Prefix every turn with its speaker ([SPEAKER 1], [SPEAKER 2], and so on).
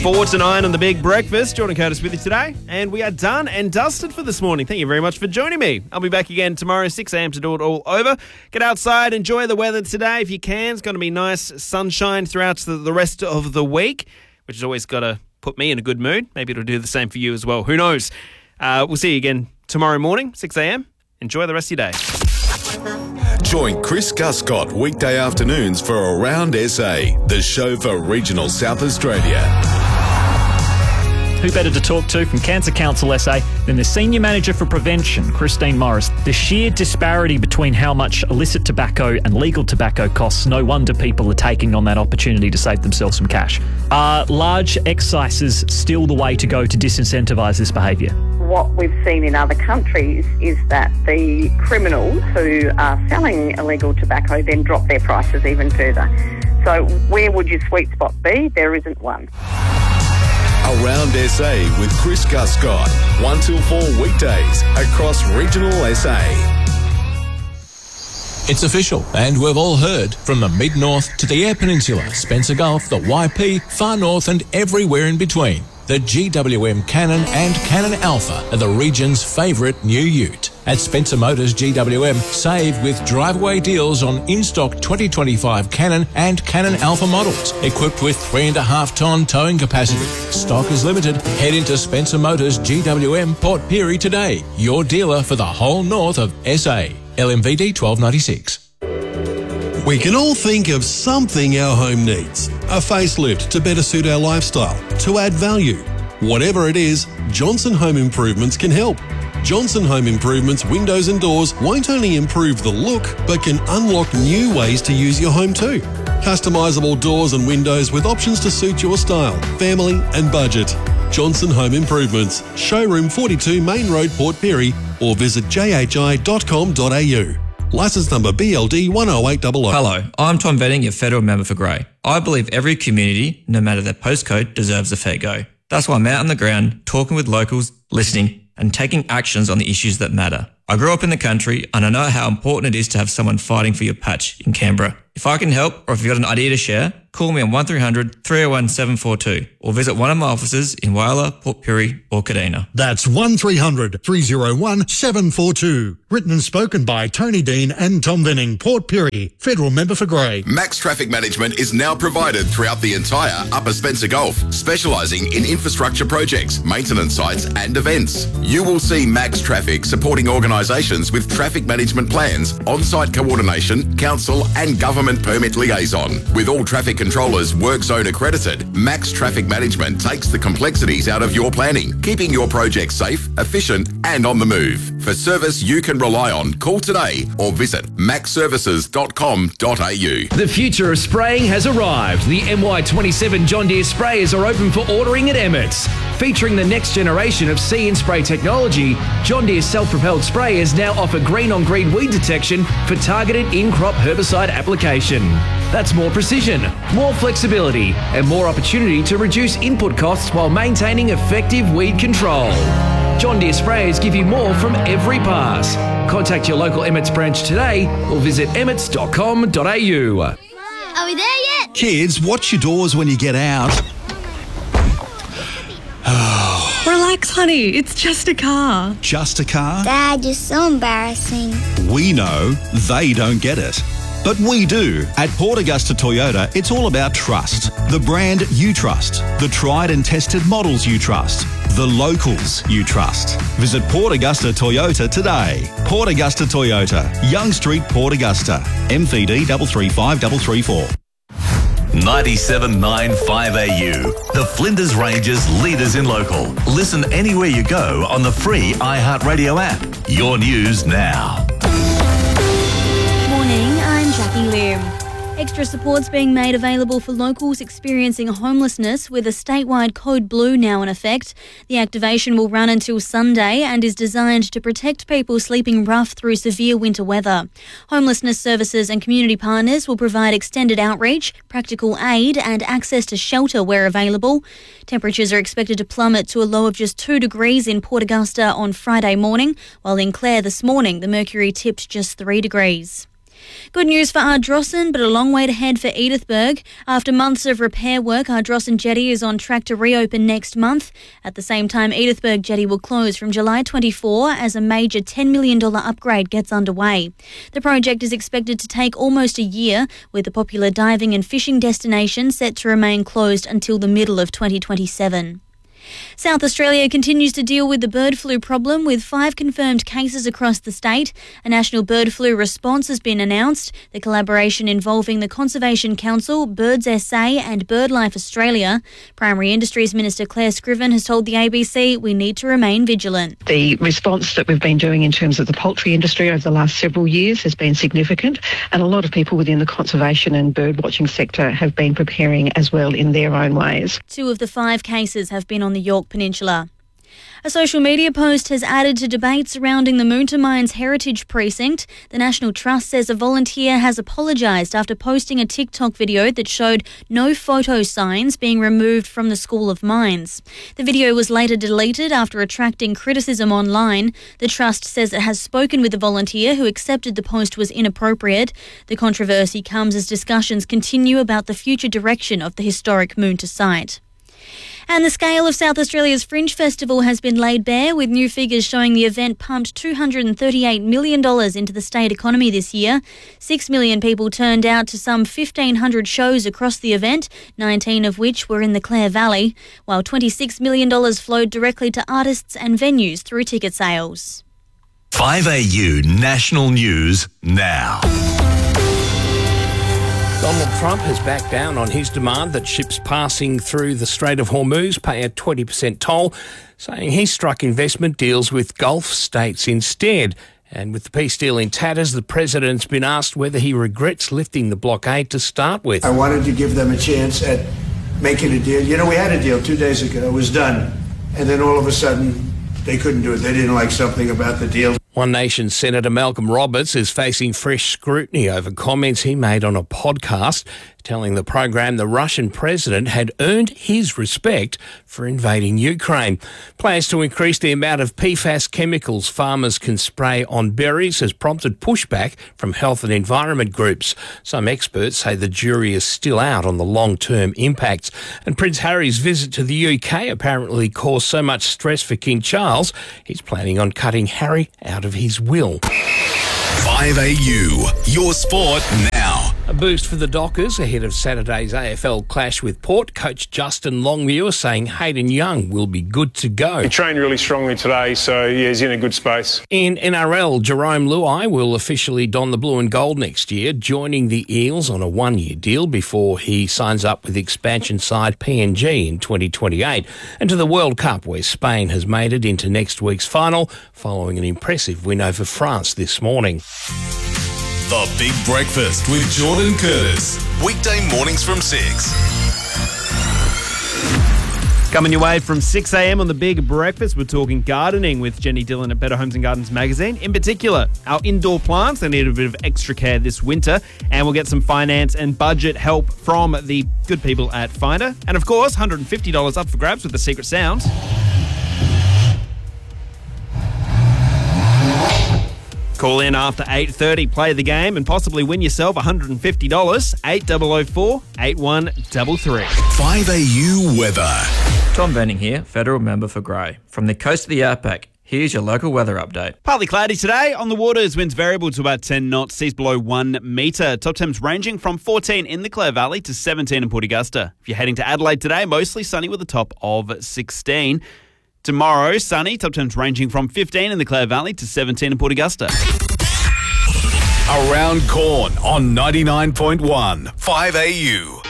[SPEAKER 1] 4 to 9 on The Big Breakfast. Jordan Curtis with you today. And we are done and dusted for this morning. Thank you very much for joining me. I'll be back again tomorrow, 6 a.m. to do it all over. Get outside, enjoy the weather today if you can. It's going to be nice sunshine throughout the rest of the week, which has always got to put me in a good mood. Maybe it'll do the same for you as well. Who knows? We'll see you again tomorrow morning, 6 a.m. Enjoy the rest of your day.
[SPEAKER 2] Join Chris Guscott weekday afternoons for Around SA, the show for regional South Australia.
[SPEAKER 3] Who better to talk to from Cancer Council SA than the Senior Manager for Prevention, Christine Morris. The sheer disparity between how much illicit tobacco and legal tobacco costs, no wonder people are taking on that opportunity to save themselves some cash. Are large excises still the way to go to disincentivise this behaviour?
[SPEAKER 4] What we've seen in other countries is that the criminals who are selling illegal tobacco then drop their prices even further. So where would your sweet spot be? There isn't one.
[SPEAKER 2] Around SA with Chris Guscott, 1 till 4 weekdays across regional SA.
[SPEAKER 5] It's official, and we've all heard, from the Mid-North to the Eyre Peninsula, Spencer Gulf, the YP, Far North and everywhere in between. The GWM Cannon and Cannon Alpha are the region's favourite new ute. At Spencer Motors GWM, save with drive-away deals on in-stock 2025 Cannon and Cannon Alpha models, equipped with 3.5-tonne towing capacity. Stock is limited. Head into Spencer Motors GWM Port Pirie today, your dealer for the whole north of SA. LMVD 1296.
[SPEAKER 6] We can all think of something our home needs. A facelift to better suit our lifestyle, to add value. Whatever it is, Johnson Home Improvements can help. Johnson Home Improvements windows and doors won't only improve the look, but can unlock new ways to use your home too. Customisable doors and windows with options to suit your style, family and budget. Johnson Home Improvements, Showroom 42 Main Road, Port Pirie, or visit jhi.com.au. Licence number BLD 10800.
[SPEAKER 7] Hello, I'm Tom Venning, your federal member for Grey. I believe every community, no matter their postcode, deserves a fair go. That's why I'm out on the ground, talking with locals, listening, and taking actions on the issues that matter. I grew up in the country, and I know how important it is to have someone fighting for your patch in Canberra. If I can help, or if you've got an idea to share, call me on 1300 301 742 or visit one of my offices in Whyalla, Port Pirie or Kadina.
[SPEAKER 8] That's 1300 301 742. Written and spoken by Tony Dean and Tom Venning, Port Pirie, Federal Member for Grey.
[SPEAKER 2] Max Traffic Management is now provided throughout the entire Upper Spencer Gulf, specialising in infrastructure projects, maintenance sites and events. You will see Max Traffic supporting organisations with traffic management plans, on-site coordination, council and government permit liaison. With all traffic controllers work zone accredited, Max Traffic Management takes the complexities out of your planning, keeping your project safe, efficient and on the move. For service you can rely on, call today or visit maxservices.com.au.
[SPEAKER 9] The future of spraying has arrived. The MY27 John Deere sprayers are open for ordering at Emmett's. Featuring the next generation of See and Spray technology, John Deere self-propelled sprayers now offer green-on-green weed detection for targeted in-crop herbicide application. That's more precision, more flexibility, and more opportunity to reduce input costs while maintaining effective weed control. John Deere sprayers give you more from every pass. Contact your local Emmett's branch today or visit emmets.com.au.
[SPEAKER 10] Are we there yet?
[SPEAKER 11] Kids, watch your doors when you get out.
[SPEAKER 12] Relax, honey. It's just a car.
[SPEAKER 11] Just a car?
[SPEAKER 10] Dad, you're so embarrassing.
[SPEAKER 11] We know they don't get it. But we do. At Port Augusta Toyota, it's all about trust. The brand you trust. The tried and tested models you trust. The locals you trust. Visit Port Augusta Toyota today. Port Augusta Toyota, Young Street, Port Augusta. MVD 335334.
[SPEAKER 13] 97.95 AU. The Flinders Ranges leaders in local. Listen anywhere you go on the free iHeartRadio app. Your news now.
[SPEAKER 14] Morning, I'm Jackie Lim. Extra support's being made available for locals experiencing homelessness with a statewide Code Blue now in effect. The activation will run until Sunday and is designed to protect people sleeping rough through severe winter weather. Homelessness services and community partners will provide extended outreach, practical aid and access to shelter where available. Temperatures are expected to plummet to a low of just 2 degrees in Port Augusta on Friday morning, while in Clare this morning the mercury tipped just 3 degrees. Good news for Ardrossan, but a long way to head for Edithburgh. After months of repair work, Ardrossan Jetty is on track to reopen next month. At the same time, Edithburgh Jetty will close from July 24 as a major $10 million upgrade gets underway. The project is expected to take almost a year, with the popular diving and fishing destination set to remain closed until the middle of 2027. South Australia continues to deal with the bird flu problem with 5 confirmed cases across the state. A national bird flu response has been announced. The collaboration involving the Conservation Council, Birds SA and BirdLife Australia. Primary Industries Minister Claire Scriven has told the ABC we need to remain vigilant.
[SPEAKER 15] The response that we've been doing in terms of the poultry industry over the last several years has been significant, and a lot of people within the conservation and bird watching sector have been preparing as well in their own ways.
[SPEAKER 14] 2 of the 5 cases have been on the York Peninsula. A social media post has added to debate surrounding the Moonta Mines Heritage Precinct. The National Trust says a volunteer has apologised after posting a TikTok video that showed no photo signs being removed from the School of Mines. The video was later deleted after attracting criticism online. The Trust says it has spoken with the volunteer who accepted the post was inappropriate. The controversy comes as discussions continue about the future direction of the historic Moonta site. And the scale of South Australia's Fringe Festival has been laid bare, with new figures showing the event pumped $238 million into the state economy this year. 6 million people turned out to some 1,500 shows across the event, 19 of which were in the Clare Valley, while $26 million flowed directly to artists and venues through ticket sales.
[SPEAKER 13] 5AU National News now.
[SPEAKER 16] Donald Trump has backed down on his demand that ships passing through the Strait of Hormuz pay a 20% toll, saying he struck investment deals with Gulf states instead. And with the peace deal in tatters, the president's been asked whether he regrets lifting the blockade to start with.
[SPEAKER 17] I wanted to give them a chance at making a deal. You know, we had a deal 2 days ago. It was done. And then all of a sudden, they couldn't do it. They didn't like something about the deal.
[SPEAKER 16] One Nation Senator Malcolm Roberts is facing fresh scrutiny over comments he made on a podcast, telling the program the Russian president had earned his respect for invading Ukraine. Plans to increase the amount of PFAS chemicals farmers can spray on berries has prompted pushback from health and environment groups. Some experts say the jury is still out on the long-term impacts. And Prince Harry's visit to the UK apparently caused so much stress for King Charles, he's planning on cutting Harry out of his will.
[SPEAKER 2] 5AU, your sport now.
[SPEAKER 16] A boost for the Dockers ahead of Saturday's AFL clash with Port. Coach Justin Longmuir saying Hayden Young will be good to go.
[SPEAKER 18] He trained really strongly today, so yeah, he's in a good space.
[SPEAKER 16] In NRL, Jerome Luai will officially don the blue and gold next year, joining the Eels on a 1-year deal before he signs up with expansion side PNG in 2028. And to the World Cup, where Spain has made it into next week's final following an impressive win over France this morning.
[SPEAKER 2] The Big Breakfast with Jordan Curtis. Weekday mornings from 6.
[SPEAKER 1] Coming your way from 6 a.m. on The Big Breakfast, we're talking gardening with Jenny Dillon at Better Homes and Gardens magazine. In particular, our indoor plants, they need a bit of extra care this winter. And we'll get some finance and budget help from the good people at Finder. And of course, $150 up for grabs with the secret sounds. Call in after 8:30, play the game, and possibly win yourself $150. 8004 8133.
[SPEAKER 13] 5AU weather.
[SPEAKER 7] Tom Benning here, Federal Member for Grey. From the coast of the Outback, here's your local weather update.
[SPEAKER 1] Partly cloudy today. On the waters, winds variable to about 10 knots, seas below 1 metre. Top temps ranging from 14 in the Clare Valley to 17 in Port Augusta. If you're heading to Adelaide today, mostly sunny with a top of 16. Tomorrow, sunny, top temps ranging from 15 in the Clare Valley to 17 in Port Augusta.
[SPEAKER 2] Around Corn on 99.1 5AU.